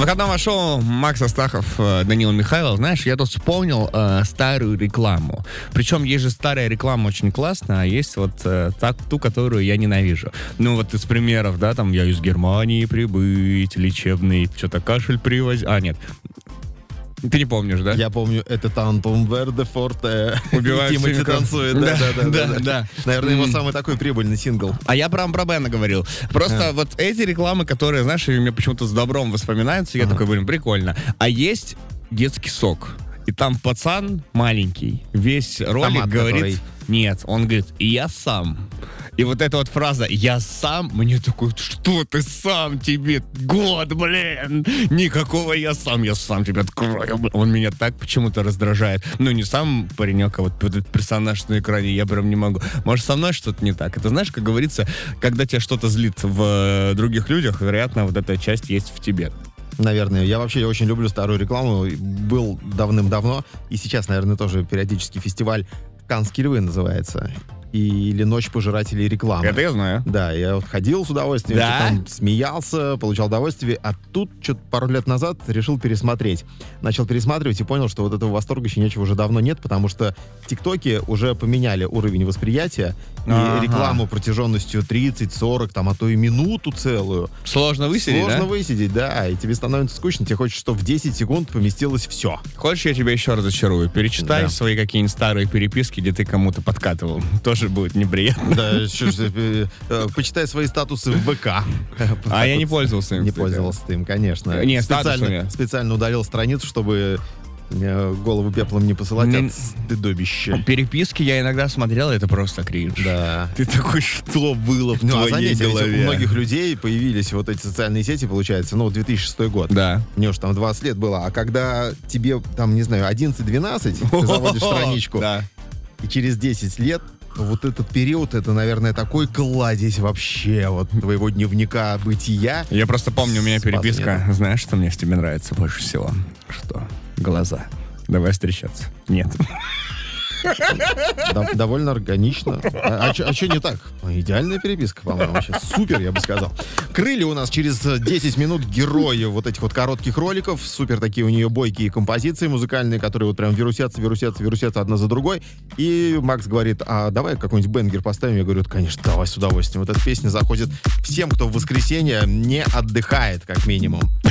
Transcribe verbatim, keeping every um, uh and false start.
выходном шоу Макс Астахов, Данила Михайлов. Знаешь, я тут вспомнил э, старую рекламу. Причем есть же старая реклама очень классная, а есть вот э, так, ту, которую я ненавижу. Ну вот из примеров, да, там я из Германии прибыть, лечебный, что-то кашель привозить. А, нет. Ты не помнишь, да? Я помню, это Танпом Верде Форте. Убивает Тимати танцует. Да, да, да, да, да, да. Наверное, его самый такой прибыльный сингл. А я про про Бена говорил. Просто вот эти рекламы, которые, знаешь, мне почему-то с добром воспоминаются, я такой, блин, прикольно. А есть детский сок. И там пацан маленький, весь ролик Томат говорит... который. Нет, он говорит, я сам. И вот эта вот фраза «я сам», мне такой, что ты сам, тебе год, блин, никакого я сам, я сам тебе открою. Он меня так почему-то раздражает. Ну, не сам паренек, а вот этот персонаж на экране, я прям не могу. Может, со мной что-то не так? Это знаешь, как говорится, когда тебя что-то злит в других людях, вероятно, вот эта часть есть в тебе. Наверное. Я вообще очень люблю старую рекламу. Был давным-давно. И сейчас, наверное, тоже периодически фестиваль «Каннские львы» называется. Или «Ночь пожирателей рекламы». Это я знаю. Да, я вот ходил с удовольствием, Да? там смеялся, получал удовольствие, а тут что-то пару лет назад решил пересмотреть. Начал пересматривать и понял, что вот этого восторга щенячьего уже давно нет, потому что в ТикТоке уже поменяли уровень восприятия, Ага. и рекламу протяженностью тридцать сорок, там, а то и минуту целую. Сложно высидеть, Сложно да? высидеть, да, и тебе становится скучно, тебе хочется, чтобы в десять секунд поместилось все. Хочешь, я тебя еще разочарую? Перечитай Да. свои какие-нибудь старые переписки, где ты кому-то подкатывал. Тоже будет неприятно. Да, что ж, э, э, почитай свои статусы в ВК. А я не пользовался им. Не кстати. пользовался ты им, конечно. Не, статусами. специально, специально удалил страницу, чтобы мне голову пеплом не посылать Не- от стыдобища. Переписки я иногда смотрел, это просто кринж. Да. Ты такой, что было в Ну, а твоей заметьте, ведь голове? у многих людей появились вот эти социальные сети, получается, ну, две тысячи шестой год. Да. Мне уж там двадцать лет было. А когда тебе, там, не знаю, одиннадцать-двенадцать, ты заводишь страничку, Да. и через десять лет вот этот период, это, наверное, такой кладезь вообще вот твоего дневника бытия. Я просто помню, у меня Спаса переписка. Знаешь, что мне в тебе нравится больше всего? Что? Глаза. Давай встречаться. Нет. Дов- довольно органично. А, а что не так? Идеальная переписка, по-моему, вообще. Супер, я бы сказал. Крылья у нас через десять минут герои вот этих вот коротких роликов. Супер такие у нее бойкие композиции музыкальные, которые вот прям вирусятся, вирусятся, вирусятся одна за другой. И Макс говорит, а давай какой-нибудь бенгер поставим? Я говорю, конечно, давай с удовольствием. Вот эта песня заходит всем, кто в воскресенье не отдыхает, как минимум.